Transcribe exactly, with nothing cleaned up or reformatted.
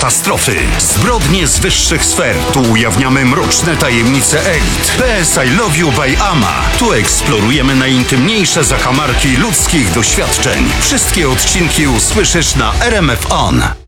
katastrofy. Zbrodnie z wyższych sfer. Tu ujawniamy mroczne tajemnice elit. P S I Love You by Ama. Tu eksplorujemy najintymniejsze zakamarki ludzkich doświadczeń. Wszystkie odcinki usłyszysz na R M F On.